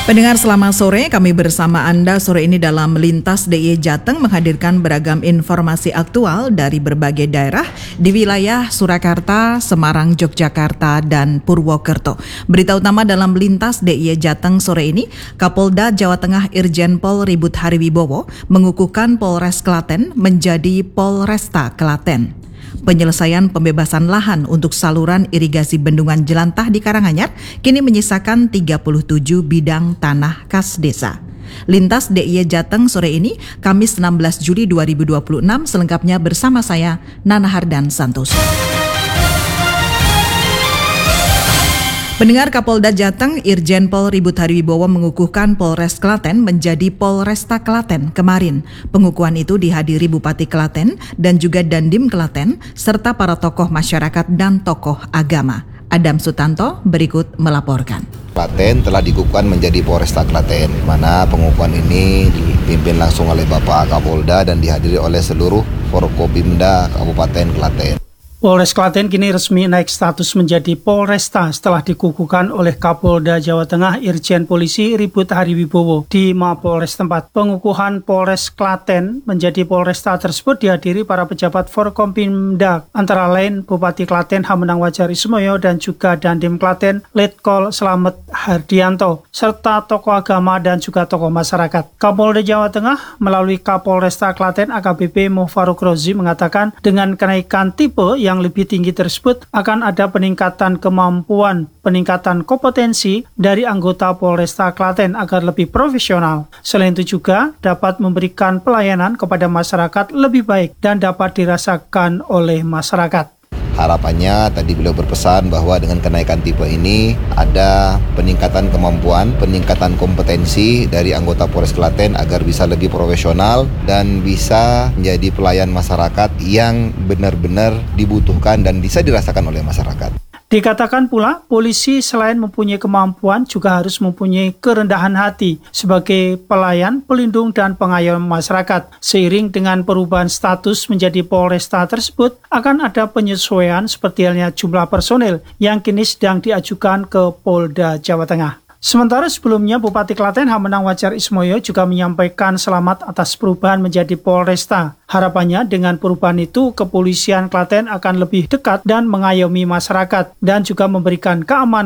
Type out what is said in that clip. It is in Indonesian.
Pendengar, selamat sore. Kami bersama Anda sore ini dalam Lintas DIY Jateng menghadirkan beragam informasi aktual dari berbagai daerah di wilayah Surakarta, Semarang, Yogyakarta, dan Purwokerto. Berita utama dalam Lintas DIY Jateng sore ini, Kapolda Jawa Tengah Irjen Pol Ribut Hariwibowo mengukuhkan Polres Klaten menjadi Polresta Klaten. Penyelesaian pembebasan lahan untuk saluran irigasi Bendungan Jelantah di Karanganyar kini menyisakan 37 bidang tanah kas desa. Lintas DIY Jateng sore ini, Kamis 16 Juli 2026, selengkapnya bersama saya, Nana Hardan Santoso. Pendengar, Kapolda Jateng Irjen Pol Ribut Hariwibowo mengukuhkan Polres Klaten menjadi Polresta Klaten kemarin. Pengukuhan itu dihadiri Bupati Klaten dan juga Dandim Klaten serta para tokoh masyarakat dan tokoh agama. Adam Sutanto berikut melaporkan. Klaten telah dikukuhkan menjadi Polresta Klaten, mana pengukuhan ini dipimpin langsung oleh Bapak Kapolda dan dihadiri oleh seluruh Forkopimda Kabupaten Klaten. Polres Klaten kini resmi naik status menjadi Polresta setelah dikukuhkan oleh Kapolda Jawa Tengah Irjen Polisi Ribut Hariwibowo di Mapolres tempat. Pengukuhan Polres Klaten menjadi Polresta tersebut dihadiri para pejabat Forkompimda, antara lain Bupati Klaten Hamenang Wajarismoyo dan juga Dandim Klaten Letkol Slamet Hardianto, serta tokoh agama dan juga tokoh masyarakat. Kapolda Jawa Tengah melalui Kapolresta Klaten AKBP Mufaruk Rozi mengatakan dengan kenaikan tipe yang lebih tinggi tersebut akan ada peningkatan kemampuan, peningkatan kompetensi dari anggota Polresta Klaten agar lebih profesional. Selain itu juga dapat memberikan pelayanan kepada masyarakat lebih baik dan dapat dirasakan oleh masyarakat. Harapannya tadi beliau berpesan bahwa dengan kenaikan tipe ini ada peningkatan kemampuan, peningkatan kompetensi dari anggota Polres Klaten agar bisa lebih profesional dan bisa menjadi pelayan masyarakat yang benar-benar dibutuhkan dan bisa dirasakan oleh masyarakat. Dikatakan pula, polisi selain mempunyai kemampuan juga harus mempunyai kerendahan hati sebagai pelayan, pelindung, dan pengayom masyarakat. Seiring dengan perubahan status menjadi Polresta tersebut, akan ada penyesuaian seperti halnya jumlah personel yang kini sedang diajukan ke Polda Jawa Tengah. Sementara sebelumnya Bupati Klaten Hamenang Wajarismoyo juga menyampaikan selamat atas perubahan menjadi Polresta. Harapannya dengan perubahan itu kepolisian Klaten akan lebih dekat dan mengayomi masyarakat dan juga memberikan keamanan